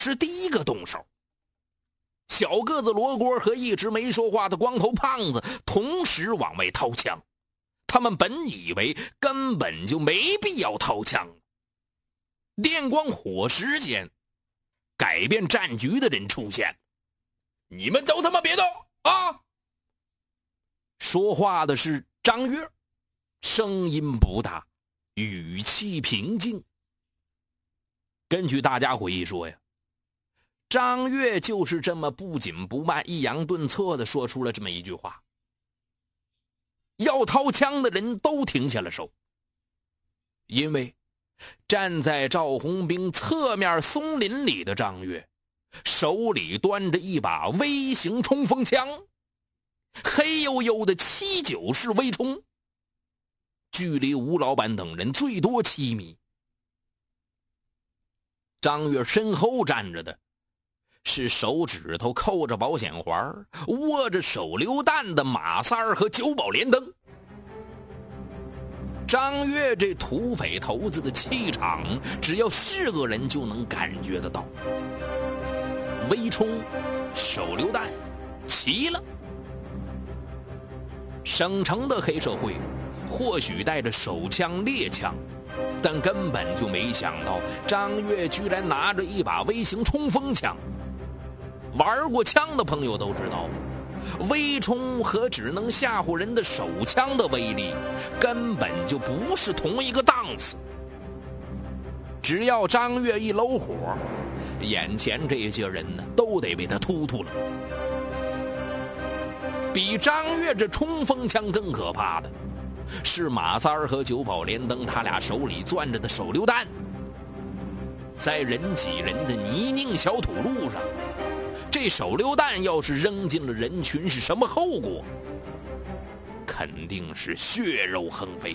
是第一个动手。小个子罗锅和一直没说话的光头胖子同时往外掏枪，他们本以为根本就没必要掏枪。电光火石间，改变战局的人出现。你们都他妈别动啊！说话的是张月，声音不大，语气平静。根据大家回忆说呀，张月就是这么不紧不慢、抑扬顿挫地说出了这么一句话。要掏枪的人都停下了手，因为站在赵红兵侧面松林里的张月，手里端着一把微型冲锋枪，黑黝黝的79式微冲，距离吴老板等人最多7米。张月身后站着的是手指头扣着保险环、握着手榴弹的马三儿和九宝连登。张月这土匪头子的气场，只要是个人就能感觉得到。微冲、手榴弹齐了。省城的黑社会或许带着手枪猎枪，但根本就没想到张月居然拿着一把微型冲锋枪。玩过枪的朋友都知道，微冲和只能吓唬人的手枪的威力根本就不是同一个档次。只要张月一搂火，眼前这些人呢都得被他突突了。比张月这冲锋枪更可怕的是马三儿和九宝连登他俩手里攥着的手榴弹。在人挤人的泥泞小土路上，这手榴弹要是扔进了人群，是什么后果？肯定是血肉横飞。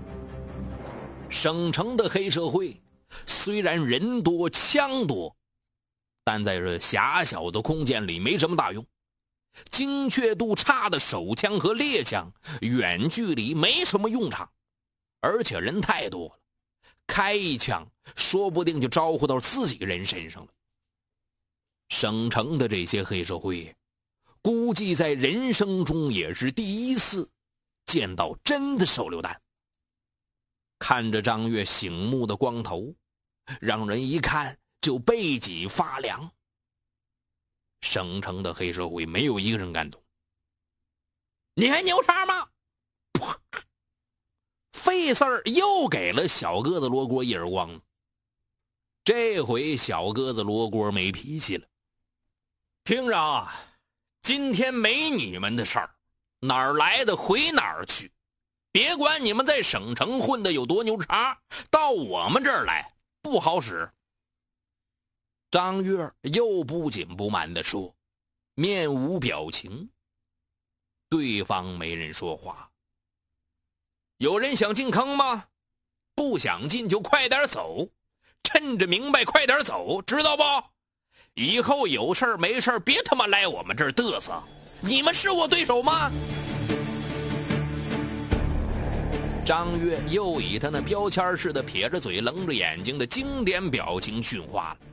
省城的黑社会虽然人多枪多，但在这狭小的空间里没什么大用。精确度差的手枪和猎枪远距离没什么用场，而且人太多了，开一枪说不定就招呼到自己人身上了。省城的这些黑社会估计在人生中也是第一次见到真的手榴弹。看着张月醒目的光头，让人一看就背脊发凉。省城的黑社会没有一个人敢动。你还牛叉吗？费四儿又给了小个子罗锅一耳光。这回小个子罗锅没脾气了。听着啊，今天没你们的事儿，哪儿来的回哪儿去。别管你们在省城混的有多牛叉，到我们这儿来不好使。张月又不紧不慢地说，面无表情。对方没人说话。有人想进坑吗？不想进就快点走，趁着明白快点走，知道不？以后有事没事别他妈来我们这儿嘚瑟。你们是我对手吗？张月又以他那标签似的撇着嘴愣着眼睛的经典表情训话了。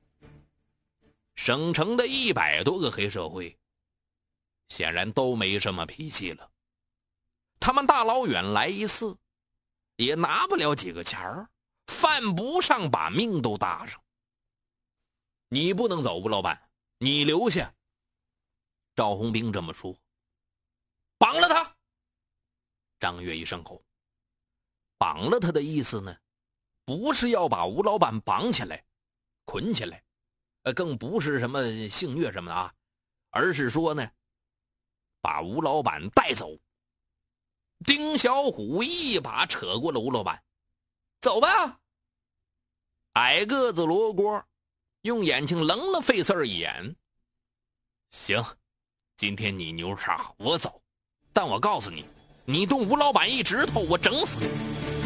省城的100多个黑社会显然都没什么脾气了。他们大老远来一次也拿不了几个钱儿，犯不上把命都搭上。你不能走，吴老板，你留下。赵红兵这么说。绑了他！张月一声吼。绑了他的意思呢，不是要把吴老板绑起来捆起来，更不是什么性虐什么的啊，而是说呢，把吴老板带走。丁小虎一把扯过了吴老板。走吧。矮个子罗锅用眼睛愣了费四儿一眼。行，今天你牛叉我走，但我告诉你，你动吴老板一指头我整死你。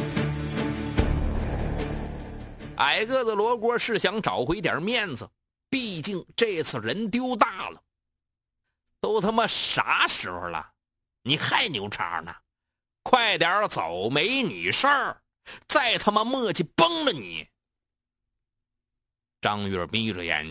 矮个子罗锅是想找回点面子，毕竟这次人丢大了。都他妈啥时候了，你还牛叉呢？快点走，没你事儿，再他妈磨叽崩了你。 张月闭着眼